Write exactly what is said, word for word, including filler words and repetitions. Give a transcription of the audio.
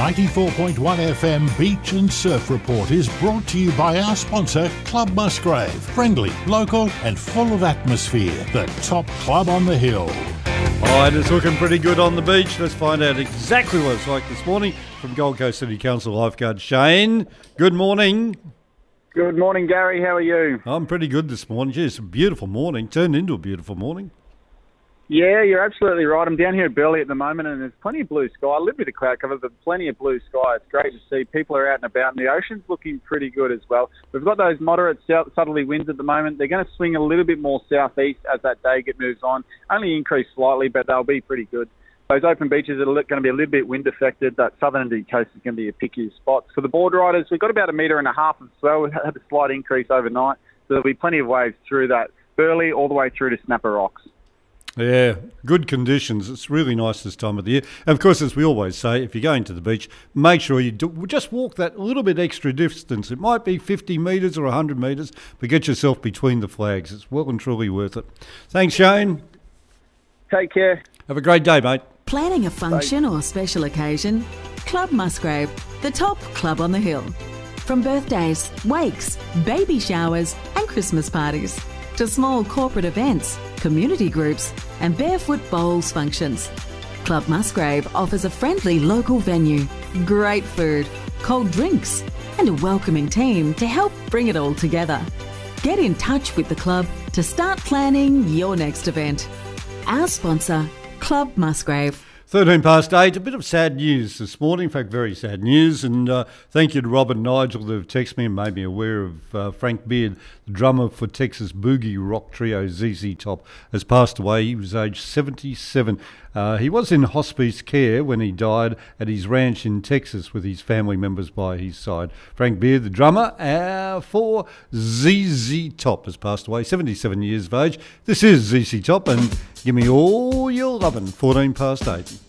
ninety-four point one F M Beach and Surf Report is brought to you by our sponsor, Club Musgrave. Friendly, local and full of atmosphere. The top club on the hill. All right, it's looking pretty good on the beach. Let's find out exactly what it's like this morning from Gold Coast City Council lifeguard Shane. Good morning. Good morning, Gary. How are you? I'm pretty good this morning. Gee, it's a beautiful morning. Turned into a beautiful morning. Yeah, you're absolutely right. I'm down here at Burleigh at the moment, and there's plenty of blue sky. I live with a cloud cover, but plenty of blue sky. It's great to see. People are out and about, and the ocean's looking pretty good as well. We've got those moderate south, southerly winds at the moment. They're going to swing a little bit more southeast as that day get moves on. Only increase slightly, but they'll be pretty good. Those open beaches are going to be a little bit wind affected. That southern Indian coast is going to be a pickier spot. For the board riders, we've got about a metre and a half of swell. We've had a slight increase overnight, so there'll be plenty of waves through that Burleigh all the way through to Snapper Rocks. Yeah, good conditions. It's really nice this time of the year. And of course, as we always say, if you're going to the beach, make sure you do, just walk that little bit extra distance. It might be fifty metres or one hundred metres, but get yourself between the flags. It's well and truly worth it. Thanks, Shane. Take care. Have a great day, mate. Planning a function or special occasion? Club Musgrave, the top club on the hill. From birthdays, wakes, baby showers and Christmas parties to small corporate events, community groups and barefoot bowls functions. Club Musgrave offers a friendly local venue, great food, cold drinks and a welcoming team to help bring it all together. Get in touch with the club to start planning your next event. Our sponsor, Club Musgrave. thirteen past eight, a bit of sad news this morning, in fact very sad news, and uh, thank you to Rob and Nigel that have texted me and made me aware of uh, Frank Beard, the drummer for Texas boogie rock trio Z Z Top, has passed away. He was aged seventy-seven. Uh, he was in hospice care when he died at his ranch in Texas with his family members by his side. Frank Beard, the drummer uh, for Z Z Top, has passed away, seventy-seven years of age. This is Z Z Top, and give me all your lovin', fourteen past eight.